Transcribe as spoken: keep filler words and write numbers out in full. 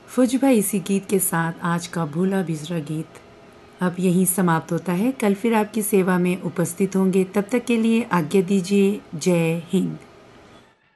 फौजूभाई इसी गीत के साथ आज का भूला बिसरा गीत अब यहीं समाप्त होता है। कल फिर आपकी सेवा में उपस्थित होंगे, तब तक के लिए आज्ञा दीजिए। जय हिंद।